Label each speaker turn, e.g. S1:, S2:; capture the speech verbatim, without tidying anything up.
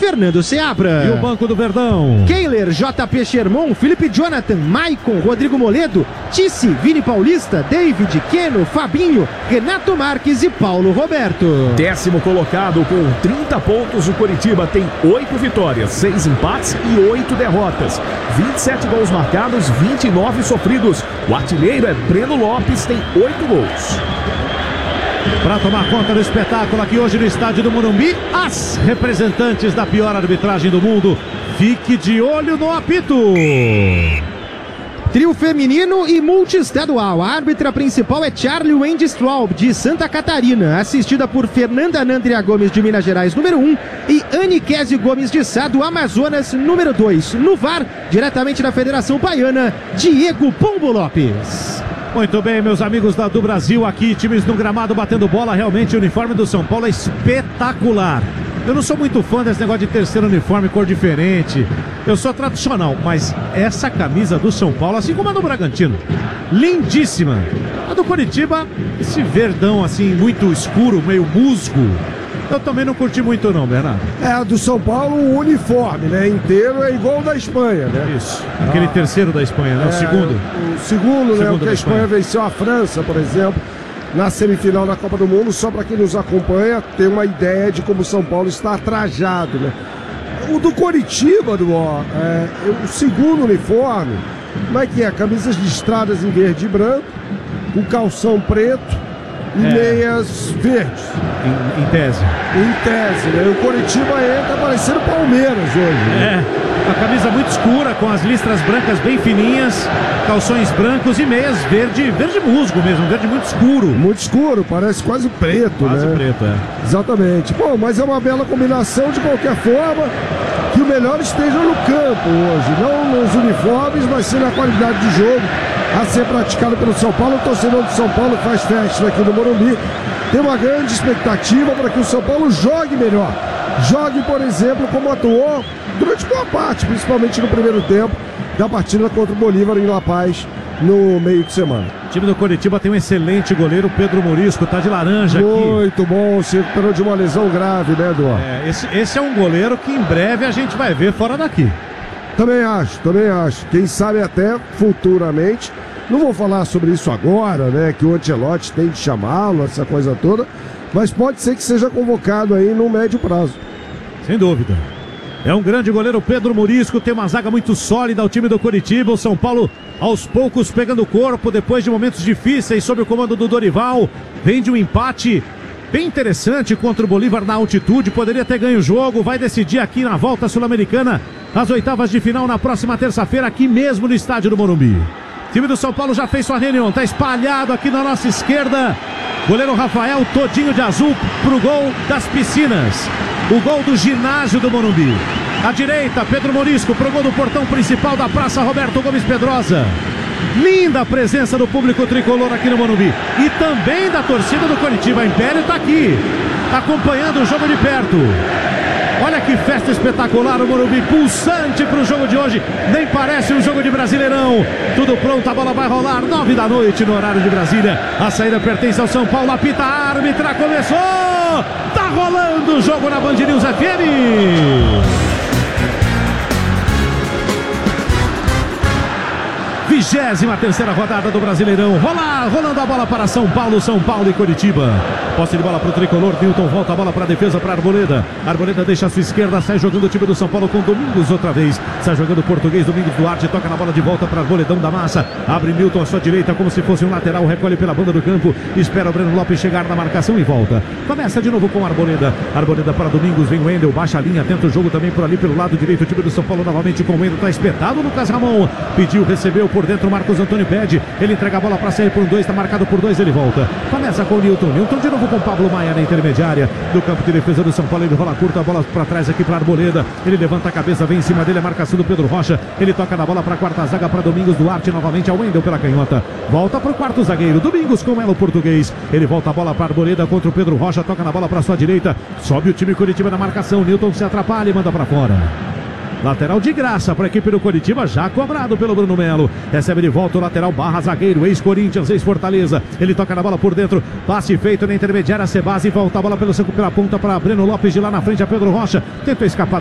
S1: Fernando Seabra.
S2: E o Banco do Verdão?
S1: Keiler, J P Sherman, Felipe Jonathan, Maicon, Rodrigo Moledo, Tice, Vini Paulista, David, Keno, Fabinho, Renato Marques e Paulo Roberto.
S3: Décimo colocado com trinta pontos, o Coritiba tem oito vitórias, seis empates e oito derrotas. vinte e sete gols marcados, vinte e nove sofridos. O artilheiro é Breno Lopes, tem oito gols.
S2: Para tomar conta do espetáculo aqui hoje no estádio do Morumbi, as representantes da pior arbitragem do mundo. Fique de olho no apito.
S1: Trio feminino e multiestadual. A árbitra principal é Charlie Wendy Straub, de Santa Catarina, assistida por Fernanda Nandria Gomes, de Minas Gerais, número um, e Anne Kézio Gomes, de Sá, do Amazonas, número dois. No V A R, diretamente da Federação Baiana, Diego Pombo Lopes.
S2: Muito bem, meus amigos da, do Brasil, aqui, times no gramado batendo bola. Realmente o uniforme do São Paulo é espetacular. Eu não sou muito fã desse negócio de terceiro uniforme, cor diferente. Eu sou tradicional, mas essa camisa do São Paulo, assim como a do Bragantino, lindíssima. A do Coritiba, esse verdão assim, muito escuro, meio musgo, eu também não curti muito não, Bernardo.
S4: É, a do São Paulo, o uniforme, né, inteiro é igual ao da Espanha, né?
S2: Isso, aquele ah. terceiro da Espanha, né,
S4: é,
S2: o segundo.
S4: O segundo, né, o que a Espanha venceu a França, por exemplo, na semifinal da Copa do Mundo. Só para quem nos acompanha ter uma ideia de como o São Paulo está trajado, né? O do Coritiba, do, ó, é, o segundo uniforme, como é que é? Camisas listradas em verde e branco, o calção preto e é. meias verdes.
S2: Em, em tese.
S4: Em tese, né? O Coritiba entra parecendo Palmeiras hoje, né?
S2: É. Uma camisa muito escura, com as listras brancas bem fininhas, calções brancos e meias verde, verde musgo mesmo, verde muito escuro.
S4: Muito escuro, parece quase preto,
S2: quase
S4: né?
S2: preto, é.
S4: Exatamente. Bom, mas é uma bela combinação de qualquer forma, que o melhor esteja no campo hoje, não nos uniformes, mas sim na qualidade de jogo a ser praticado pelo São Paulo. O torcedor do São Paulo faz festa aqui no Morumbi. Tem uma grande expectativa para que o São Paulo jogue melhor. Jogue, por exemplo, como atuou durante boa parte, principalmente no primeiro tempo da partida contra o Bolívar em La Paz no meio de semana.
S2: O time do Coritiba tem um excelente goleiro, Pedro Morisco, tá de laranja
S4: Muito
S2: aqui.
S4: Muito bom, se recuperou de uma lesão grave, né, Eduardo?
S2: É, esse, esse é um goleiro que em breve a gente vai ver fora daqui.
S4: Também acho, também acho. Quem sabe até futuramente. Não vou falar sobre isso agora, né? Que o Ancelotti tem de chamá-lo, essa coisa toda. Mas pode ser que seja convocado aí no médio prazo.
S2: Sem dúvida. É um grande goleiro, Pedro Morisco. Tem uma zaga muito sólida, o time do Coritiba. O São Paulo, aos poucos, pegando corpo depois de momentos difíceis sob o comando do Dorival. Vem de um empate bem interessante contra o Bolívar na altitude. Poderia ter ganho o jogo. Vai decidir aqui na volta sul-americana, as oitavas de final na próxima terça-feira, aqui mesmo no estádio do Morumbi. O time do São Paulo já fez sua reunião. Está espalhado aqui na nossa esquerda. Goleiro Rafael, todinho de azul, pro gol das piscinas. O gol do ginásio do Morumbi. À direita, Pedro Morisco, pro gol do portão principal da Praça Roberto Gomes Pedrosa. Linda a presença do público tricolor aqui no Morumbi. E também da torcida do Coritiba. A Império está aqui, acompanhando o jogo de perto. Olha que festa espetacular, o Morumbi pulsante para o jogo de hoje. Nem parece um jogo de Brasileirão. Tudo pronto, a bola vai rolar. Nove da noite no horário de Brasília. A saída pertence ao São Paulo. Apita a árbitra, começou. Tá rolando o jogo na Band News F M. vigésima terceira rodada do Brasileirão. Rolar, rolando a bola para São Paulo, São Paulo e Coritiba. Posse de bola para o tricolor. Newton volta a bola para a defesa, para a Arboleda. Arboleda deixa a sua esquerda, sai jogando o time do São Paulo com Domingos outra vez. Sai jogando o português, Domingos Duarte. Toca na bola de volta para Arboledão da Massa. Abre Newton à sua direita como se fosse um lateral. Recolhe pela banda do campo. Espera o Breno Lopes chegar na marcação e volta. Começa de novo com a Arboleda. Arboleda para Domingos. Vem o Wendel. Baixa a linha. Tenta o jogo também por ali pelo lado direito. O time do São Paulo novamente com o Wendel. Está espetado. Lucas Ramon pediu, recebeu por dentro. Marcos Antônio pede. Ele entrega a bola para sair por um dois. Está marcado por dois. Ele volta. Começa com o Newton. Newton de novo com Pablo Maia na intermediária do campo de defesa do São Paulo. Ele rola curta a bola para trás aqui para Arboleda. Ele levanta a cabeça. Vem em cima dele a marcação do Pedro Rocha. Ele toca na bola para a quarta zaga para Domingos Duarte. Novamente ao Wendel pela canhota. Volta para o quarto zagueiro. Domingos com ela o português. Ele volta a bola para Arboleda contra o Pedro Rocha. Toca na bola para sua direita. Sobe o time Coritiba na marcação. Newton se atrapalha e manda para fora. Lateral de graça para a equipe do Coritiba, já cobrado pelo Bruno Melo. Recebe de volta o lateral Barra, zagueiro, ex-Corinthians, ex-Fortaleza. Ele toca na bola por dentro, passe feito na intermediária, Sebasi, volta a bola pelo, pela ponta para Breno Lopes, de lá na frente a Pedro Rocha. Tenta escapar